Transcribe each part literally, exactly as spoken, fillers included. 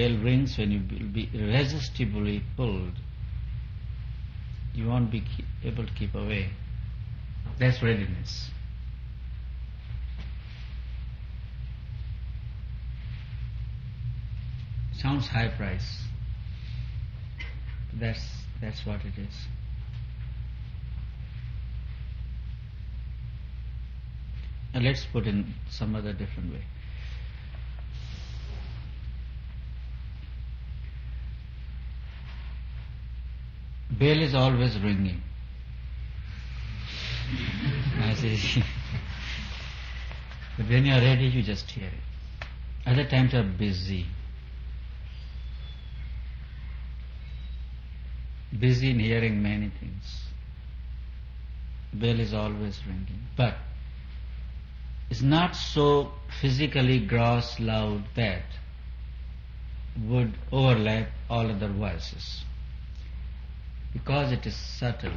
bell rings, when you will be irresistibly pulled, you won't be keep, able to keep away. That's readiness. Sounds high price. That's that's what it is. Now let's put in some other different way. Bell is always ringing. I say, but when you are ready, you just hear it. Other times you are busy. Busy in hearing many things. Bell is always ringing. But it's not so physically gross, loud that would overlap all other voices. Because it is subtle,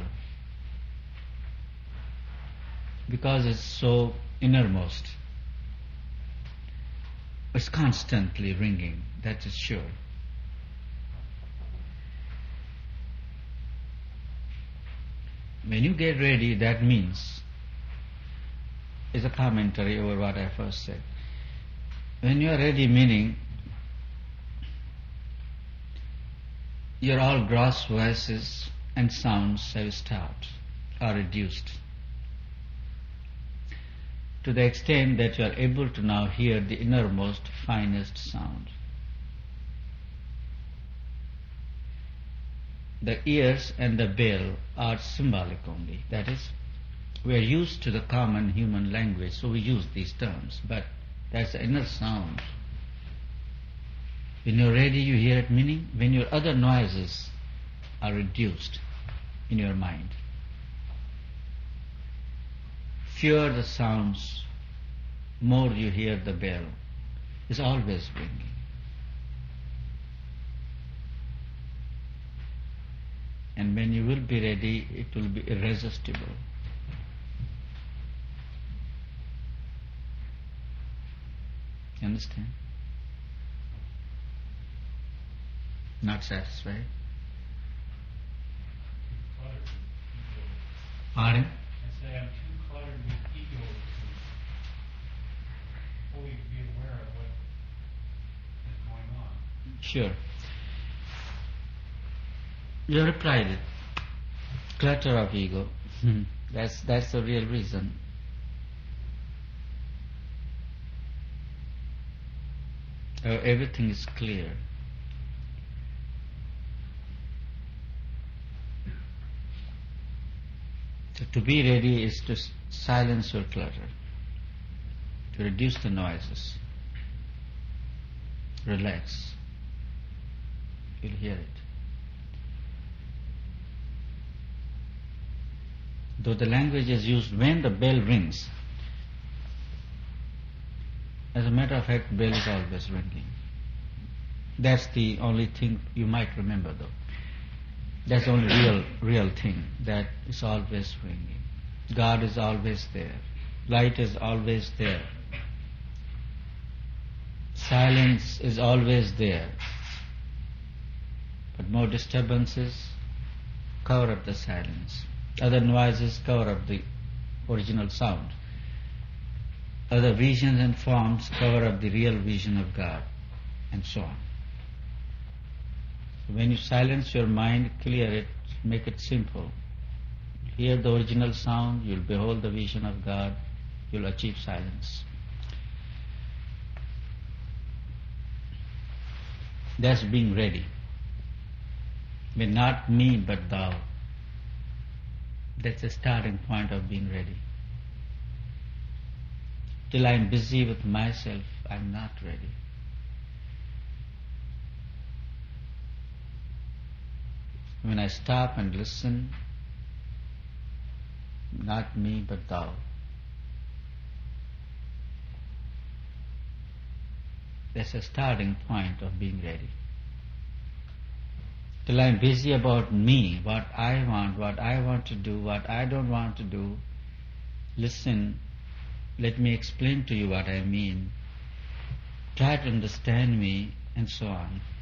because it's so innermost, it's constantly ringing, that is sure. When you get ready, that means, is a commentary over what I first said. When you are ready, meaning your all gross voices and sounds have stopped or reduced to the extent that you are able to now hear the innermost, finest sound. The ears and the bell are symbolic only. That is, we are used to the common human language, so we use these terms, but that's the inner sound. When you're ready, you hear it, meaning when your other noises are reduced in your mind. Fewer the sounds, more you hear the bell. It's always ringing. And when you will be ready, it will be irresistible. You understand? Not satisfied? Pardon? I say I'm too cluttered with ego to fully be aware of what is going on. Sure. You replied it. Clutter of ego. that's that's the real reason. Uh, everything is clear. So to be ready is to silence your clutter, to reduce the noises. Relax. You'll hear it. Though the language is used when the bell rings, as a matter of fact, bell is always ringing. That's the only thing you might remember, though. That's the only real, real thing, that is always ringing. God is always there. Light is always there. Silence is always there. But more disturbances cover up the silence. Other noises cover up the original sound. Other visions and forms cover up the real vision of God, and so on. When you silence your mind, clear it, make it simple. Hear the original sound, you'll behold the vision of God, you'll achieve silence. That's being ready. When not me but thou. That's the starting point of being ready. Till I'm busy with myself, I'm not ready. When I stop and listen, not me but thou. That's a starting point of being ready. Till I'm busy about me, what I want, what I want to do, what I don't want to do, listen, let me explain to you what I mean. Try to understand me, and so on.